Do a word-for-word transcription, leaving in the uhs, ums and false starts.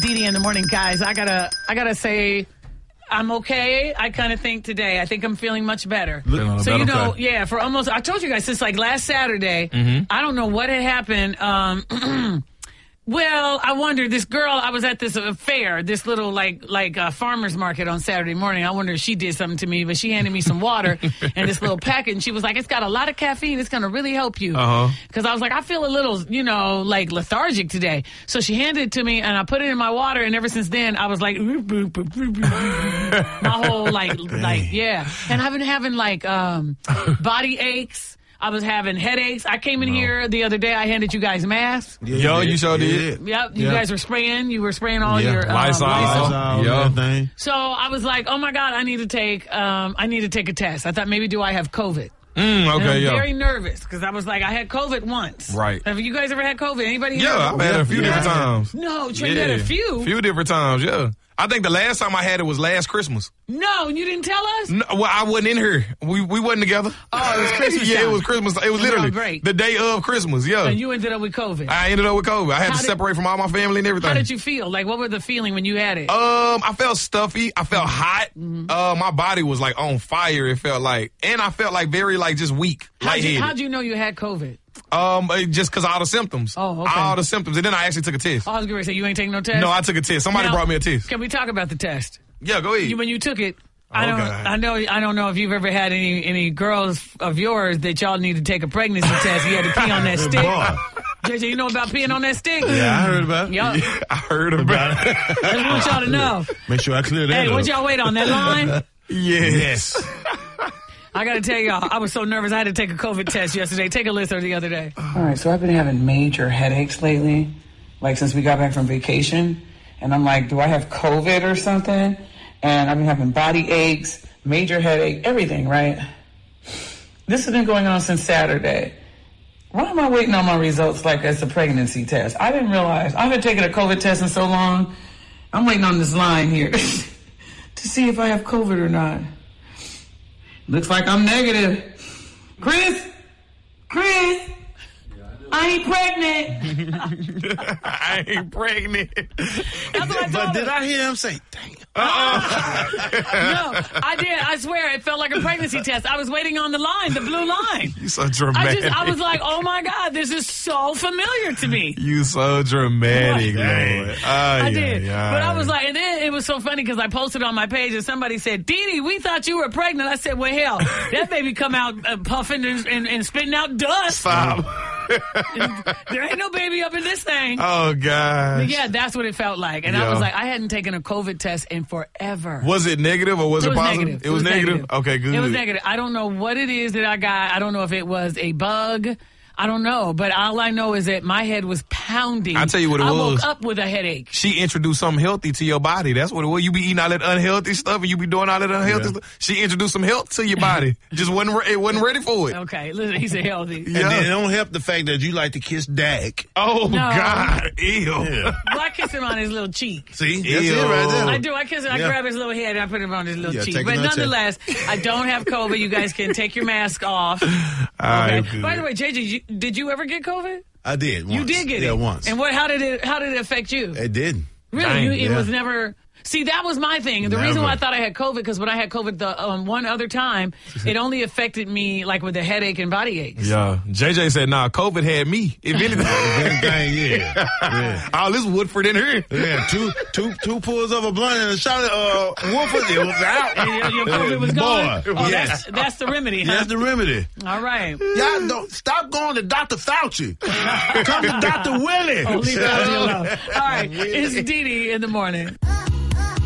Dee Dee in the morning, guys. I gotta, I gotta say, I'm okay. I kind of think today. I think I'm feeling much better. Feeling so better, you know, okay. yeah. For almost, I told you guys since like last Saturday. Mm-hmm. I don't know what had happened. Um, well, I wonder. This girl, I was at this uh, fair, this little like like uh, farmers market on Saturday morning. I wonder if she did something to me, but she handed me some water and this little packet, and she was like, "It's got a lot of caffeine. It's gonna really help you." Uh-huh. Because I was like, I feel a little, you know, like lethargic today. So she handed it to me, and I put it in my water, and ever since then, I was like, my whole like like yeah. And I've been having like um, body aches. I was having headaches. I came in No. here the other day. I handed you guys masks. Yeah, Yo, you sure did. Yep, you Yeah. guys were spraying. You were spraying all Yeah. your um, Lysol. Lysol. Yeah. Everything. So I was like, oh my God, I need to take, um, I need to take a test. I thought maybe do I have COVID? Mm, And okay, I'm yeah. very nervous because I was like, I had COVID once. Right. Have you guys ever had COVID? Anybody? Yeah, here? I've had it a few Yeah. different times. No, Trey, you had a few. Few different times, yeah. I think the last time I had it was last Christmas. No, and you didn't tell us? No, well, I wasn't in here. We we wasn't together. Oh, it was Christmas yeah, time. it was Christmas. It was And we're on literally break. the day of Christmas, yeah. And you ended up with COVID. I ended up with COVID. I had How to did- separate from all my family and everything. How did you feel? Like, what was the feeling when you had it? Um, I felt stuffy. I felt hot. Mm-hmm. Uh, my body was like on fire. It felt like, and I felt like very like just weak, how'd, you, lightheaded. how'd you know you had COVID? Um, uh, just because all the symptoms. Oh, okay. All the symptoms, and then I actually took a test. Oh, I was going to say, you ain't taking no test? No, I took a test. Somebody Now, brought me a test. Can we talk about the test? Yeah, go ahead. You, when you took it, I Oh, don't. God. I know. I don't know if you've ever had any any girls of yours that y'all need to take a pregnancy test. You had to pee on that stick. J J, you know about peeing on that stick? Yeah, I heard about it. Yup. I heard about it. I just want y'all to know. Make sure I clear that Hey, up. what y'all wait on that line? Yes. I got to tell y'all, I was so nervous. I had to take a COVID test yesterday. Take a listen the other day. All right, so I've been having major headaches lately, like since we got back from vacation. And I'm like, do I have COVID or something? And I've been having body aches, major headache, everything, right? This has been going on since Saturday. Why am I waiting on my results like it's a pregnancy test? I didn't realize. I've been taking a COVID test in so long. I'm waiting on this line here to see if I have COVID or not. Looks like I'm negative. Chris? Chris? I ain't pregnant. I ain't pregnant. That's what I But told did her. I hear him say, dang? No, I did. I swear, it felt like a pregnancy test. I was waiting on the line, the blue line. You so I dramatic. just, I was like, oh my God, this is so familiar to me. You so dramatic, What? Lord. I did. But I was like, and then it was so funny because I posted on my page and somebody said, Dee Dee, we thought you were pregnant. I said, well, hell, that baby come out uh, puffing and, and, and spitting out dust. Stop. There ain't no baby up in this thing. Oh, gosh. But yeah, that's what it felt like. And I Yeah. was like, I hadn't taken a COVID test in forever. Was it negative or was it, It was positive? negative. It was negative? Okay, good. It was negative. I don't know what it is that I got. I don't know if it was a bug. I don't know. But all I know is that my head was pounding. I'll tell you what it I was. woke up with a headache. She introduced something healthy to your body. That's what it was. You be eating all that unhealthy stuff and you be doing all that unhealthy Yeah. stuff. She introduced some health to your body. Just wasn't re- it wasn't ready for it. Okay, listen, he said healthy. And then it don't help the fact that you like to kiss Dak. Oh, No. God. Ew. Yeah. Well, I kiss him on his little cheek. See? That's Ew. it right there. I do. I kiss him. I Yeah. grab his little head and I put him on his little Yeah, cheek. take But another check. nonetheless, I don't have COVID. You guys can take your mask off. All right, Okay. good. By the way, J J, you, did you ever get COVID? I did once. You did get yeah, it. once. And what? How did it? How did it affect you? It did. Really? Dang, you, it yeah. was never. See, that was my thing. And the reason Never. why I thought I had COVID, because when I had COVID the um, one other time, it only affected me like with the headache and body aches. Yeah. J J said, nah, COVID had me. If anything. Everything, yeah. yeah. All this Woodford in here. Yeah, two, two, two pulls of a blunt and a shot of uh, Woodford. It was out. And your, your COVID was Boy, gone. Oh, yes. that's that's the remedy, huh? That's the remedy. All right. Y'all don't stop going to Doctor Fauci. Come to Doctor Willie. Oh, leave Fauci alone. All right, it's Dee Dee in the morning.